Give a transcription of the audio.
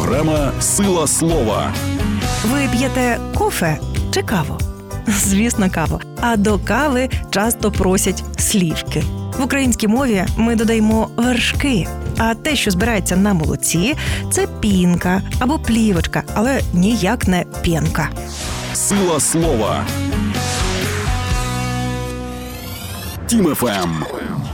Програма «Сила слова». Ви п'єте кофе чи каву? Звісно, каву. А до кави часто просять слівки. В українській мові ми додаємо вершки. А те, що збирається на молоці, це пінка або плівочка, але ніяк не п'янка. «Сила слова». Тім ФМ.